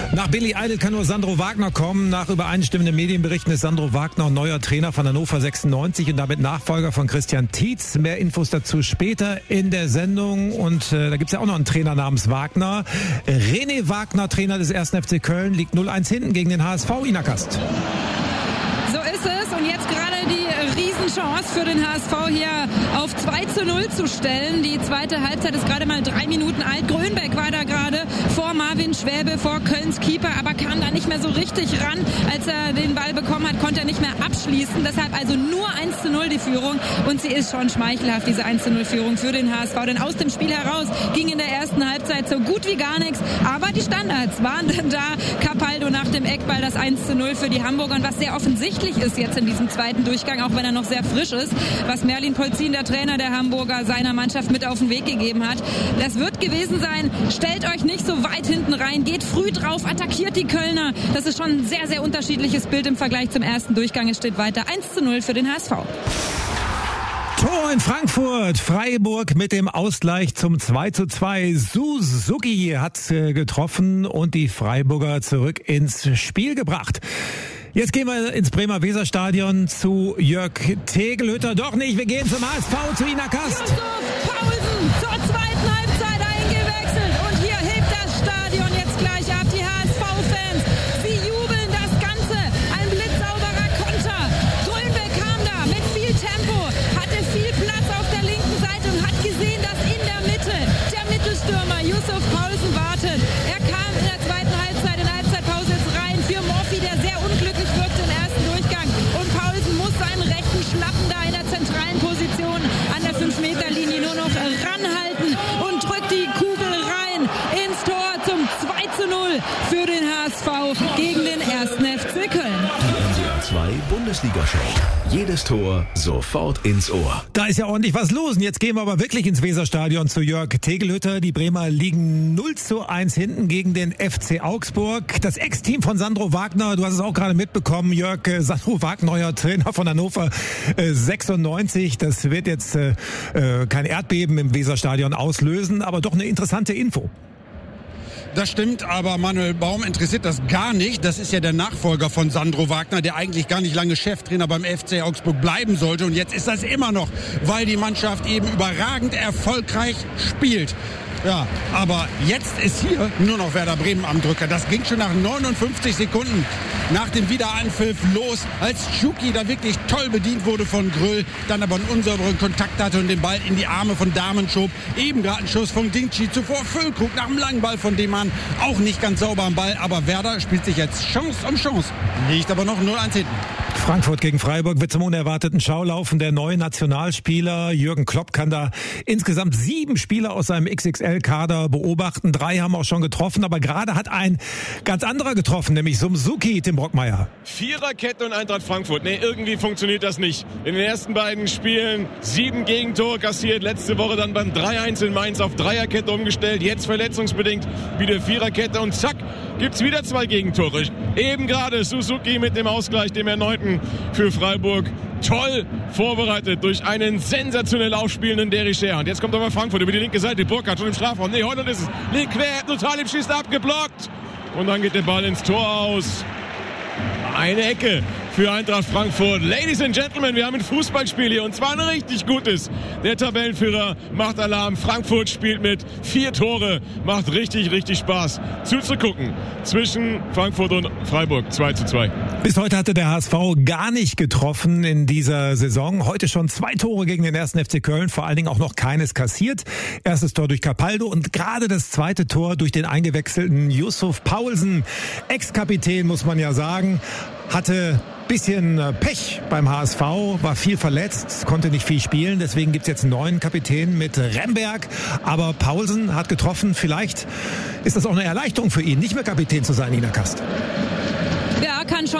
Nach Billy Idol kann nur Sandro Wagner kommen. Nach übereinstimmenden Medienberichten ist Sandro Wagner neuer Trainer von Hannover 96 und damit Nachfolger von Christian Tietz. Mehr Infos dazu später in der Sendung. Und da gibt's ja auch noch einen Trainer namens Wagner. René Wagner, Trainer des 1. FC Köln, liegt 0-1 hinten gegen den HSV. Ina Kast. So ist es. Und jetzt gerade die Riesenchance für den HSV hier auf 2-0 zu stellen. Die zweite Halbzeit ist gerade mal 3 Minuten alt. Grönbeck war da gerade vor Marvin Schwäbe, vor Kölns Keeper, aber kam da nicht mehr so richtig ran. Als er den Ball bekommen hat, konnte er nicht mehr abschließen. Deshalb also nur 1-0 die Führung. Und sie ist schon schmeichelhaft, diese 1-0-Führung für den HSV. Denn aus dem Spiel heraus ging in der ersten Halbzeit so gut wie gar nichts. Aber die Standards waren dann da. Capaldo nach dem Eckball das 1-0 für die Hamburger. Und was sehr offensichtlich ist jetzt in diesem zweiten Durchgang, auch wenn er noch sehr frisch ist, was Merlin Polzin, der Trainer der Hamburger, seiner Mannschaft mit auf den Weg gegeben hat. Das wird gewesen sein, stellt euch nicht so weit hinten rein, geht früh drauf, attackiert die Kölner. Das ist schon ein sehr, sehr unterschiedliches Bild im Vergleich zum ersten Durchgang. Es steht weiter 1-0 für den HSV. Tor in Frankfurt. Freiburg mit dem Ausgleich zum 2-2. Suzuki hat getroffen und die Freiburger zurück ins Spiel gebracht. Jetzt gehen wir ins Bremer Weserstadion zu Jörg Tegelhütter. Doch nicht, wir gehen zum HSV, zu Ina Kast. Yusuf Paulsen zur zweiten Halbzeit eingewechselt. Und hier hebt das Stadion jetzt gleich ab. Die HSV-Fans, sie jubeln das Ganze. Ein blitzsauberer Konter. Grönbeck kam da mit viel Tempo, hatte viel Platz auf der linken Seite und hat gesehen, dass in der Mitte der Mittelstürmer Yusuf Paulsen wartet. Er kam in der zweiten Halbzeit, in der Halbzeitpause jetzt rein für Morphy, der sehr unglücklich wirkte im ersten Durchgang. Und Paulsen muss seinen rechten Schlappen da in der zentralen Position an der 5-Meter-Linie nur noch ranhalten und drückt die Kugel rein ins Tor zum 2-0 für den HSV gegen den 1. FC Köln. Die RTL 2 Bundesliga-Show. Jedes Tor sofort ins Ohr. Da ist ja ordentlich was los. Und jetzt gehen wir aber wirklich ins Weserstadion zu Jörg Tegelhütter. Die Bremer liegen 0-1 hinten gegen den FC Augsburg. Das Ex-Team von Sandro Wagner, du hast es auch gerade mitbekommen, Jörg, Sandro Wagner, neuer Trainer von Hannover 96. Das wird jetzt kein Erdbeben im Weserstadion auslösen, aber doch eine interessante Info. Das stimmt, aber Manuel Baum interessiert das gar nicht. Das ist ja der Nachfolger von Sandro Wagner, der eigentlich gar nicht lange Cheftrainer beim FC Augsburg bleiben sollte. Und jetzt ist das immer noch, weil die Mannschaft eben überragend erfolgreich spielt. Ja, aber jetzt ist hier nur noch Werder Bremen am Drücker. Das ging schon nach 59 Sekunden nach dem Wiederanpfiff los, als Schuki da wirklich toll bedient wurde von Gröll, dann aber einen unsauberen Kontakt hatte und den Ball in die Arme von Dahmen schob. Eben gerade ein Schuss von Dingchi, zuvor Füllkrug nach einem langen Ball von Deman. Auch nicht ganz sauber am Ball, aber Werder spielt sich jetzt Chance um Chance. Liegt aber noch 0-1 hinten. Frankfurt gegen Freiburg wird zum unerwarteten Schaulaufen der neuen Nationalspieler. Jürgen Klopp kann da insgesamt 7 Spieler aus seinem XXL-Kader beobachten. 3 haben auch schon getroffen, aber gerade hat ein ganz anderer getroffen, nämlich Suzuki, Tim Brockmeier. Viererkette und Eintracht Frankfurt. Nee, irgendwie funktioniert das nicht. In den ersten beiden Spielen 7 Gegentore kassiert. Letzte Woche dann beim 3-1 in Mainz auf Dreierkette umgestellt. Jetzt verletzungsbedingt wieder Viererkette und zack, gibt's wieder 2 Gegentore. Eben gerade Suzuki mit dem Ausgleich, dem erneuten für Freiburg. Toll vorbereitet durch einen sensationell aufspielenden Derry Scher. Und jetzt kommt aber Frankfurt über die linke Seite. Burkhardt schon im Strafraum. Nee, heute ist es. Legt quer, Totalib schießt abgeblockt. Und dann geht der Ball ins Tor aus. Eine Ecke für Eintracht Frankfurt. Ladies and Gentlemen, wir haben ein Fußballspiel hier und zwar ein richtig gutes. Der Tabellenführer macht Alarm. Frankfurt spielt mit 4 Tore. Macht richtig, richtig Spaß zuzugucken. Zwischen Frankfurt und Freiburg 2-2. Bis heute hatte der HSV gar nicht getroffen in dieser Saison. Heute schon 2 Tore gegen den 1. FC Köln, vor allen Dingen auch noch keines kassiert. Erstes Tor durch Capaldo und gerade das zweite Tor durch den eingewechselten Yusuf Paulsen. Ex-Kapitän, muss man ja sagen, hatte bisschen Pech beim HSV, war viel verletzt, konnte nicht viel spielen. Deswegen gibt's jetzt einen neuen Kapitän mit Remberg. Aber Paulsen hat getroffen. Vielleicht ist das auch eine Erleichterung für ihn, nicht mehr Kapitän zu sein, Ina Kast. Ja, kann schon